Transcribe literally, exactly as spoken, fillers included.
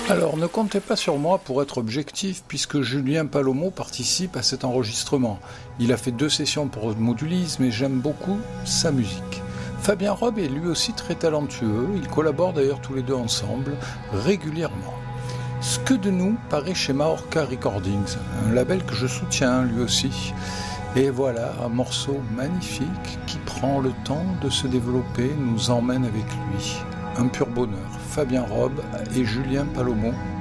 Alors ne comptez pas sur moi pour être objectif puisque Julien Palomo participe à cet enregistrement. Il a fait deux sessions pour Modulisme et j'aime beaucoup sa musique. Fabien Robe est lui aussi très talentueux, ils collaborent d'ailleurs tous les deux ensemble régulièrement. Ce que de nous paraît chez Majorca Recordings, un label que je soutiens lui aussi. Et voilà un morceau magnifique qui prend le temps de se développer, nous emmène avec lui. Un pur bonheur. Fabien Robe et Julien Palomo